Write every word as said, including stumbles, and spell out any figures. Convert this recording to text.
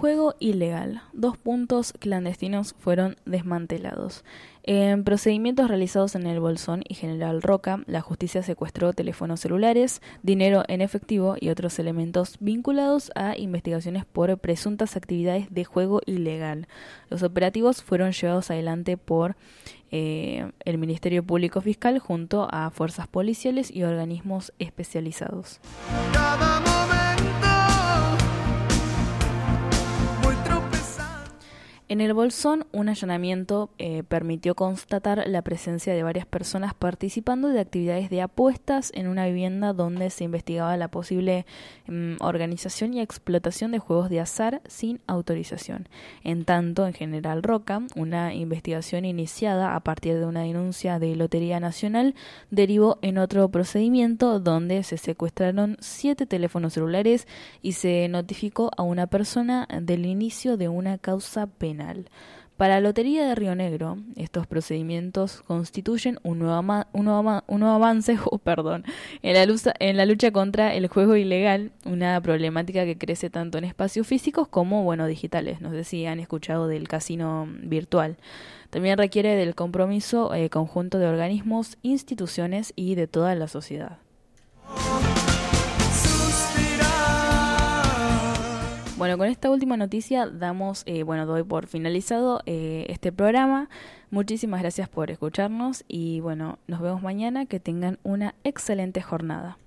juego ilegal. Dos puntos clandestinos fueron desmantelados. En procedimientos realizados en el Bolsón y General Roca, la justicia secuestró teléfonos celulares, dinero en efectivo y otros elementos vinculados a investigaciones por presuntas actividades de juego ilegal. Los operativos fueron llevados adelante por eh, el Ministerio Público Fiscal junto a fuerzas policiales y organismos especializados. Cada En el Bolsón, un allanamiento eh, permitió constatar la presencia de varias personas participando de actividades de apuestas en una vivienda donde se investigaba la posible mm, organización y explotación de juegos de azar sin autorización. En tanto, en General Roca, una investigación iniciada a partir de una denuncia de Lotería Nacional derivó en otro procedimiento donde se secuestraron siete teléfonos celulares y se notificó a una persona del inicio de una causa penal. Para la Lotería de Río Negro, estos procedimientos constituyen un nuevo, ama- un nuevo, ama- un nuevo avance oh, perdón, en, la lucha, en la lucha contra el juego ilegal, una problemática que crece tanto en espacios físicos como bueno, digitales. No sé si han escuchado del casino virtual. También requiere del compromiso eh, conjunto de organismos, instituciones y de toda la sociedad. Bueno, con esta última noticia damos, eh, bueno, doy por finalizado eh, este programa. Muchísimas gracias por escucharnos y bueno, nos vemos mañana. Que tengan una excelente jornada.